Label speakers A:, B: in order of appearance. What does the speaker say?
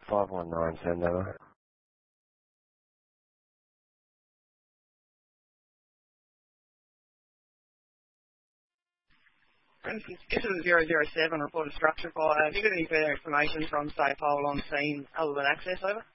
A: 519, send over.
B: For instance, this is 007 reported structure fire. Have you got any further information from State Pole on scene other than access, over?